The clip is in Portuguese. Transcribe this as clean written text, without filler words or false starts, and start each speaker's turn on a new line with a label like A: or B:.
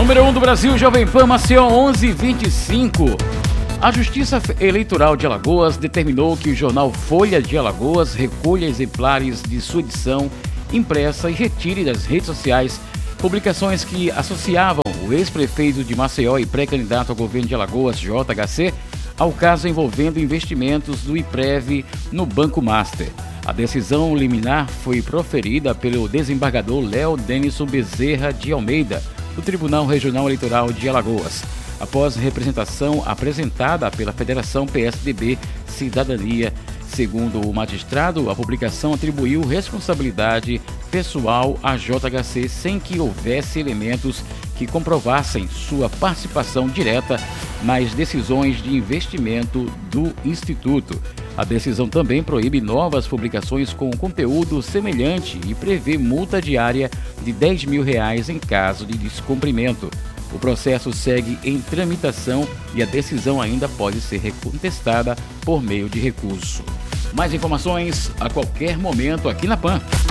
A: Número 1 do Brasil, Jovem Pan, Maceió 1125. A Justiça Eleitoral de Alagoas determinou que o jornal Folha de Alagoas recolha exemplares de sua edição impressa e retire das redes sociais publicações que associavam o ex-prefeito de Maceió e pré-candidato ao governo de Alagoas, JHC, ao caso envolvendo investimentos do IPREV no Banco Master. A decisão liminar foi proferida pelo desembargador Léo Denison Bezerra de Almeida, do Tribunal Regional Eleitoral de Alagoas, após representação apresentada pela Federação PSDB Cidadania. Segundo o magistrado, a publicação atribuiu responsabilidade pessoal a JHC sem que houvesse elementos que comprovassem sua participação direta nas decisões de investimento do Instituto. A decisão também proíbe novas publicações com conteúdo semelhante e prevê multa diária de R$10 mil em caso de descumprimento. O processo segue em tramitação e a decisão ainda pode ser recontestada por meio de recurso. Mais informações a qualquer momento aqui na PAN.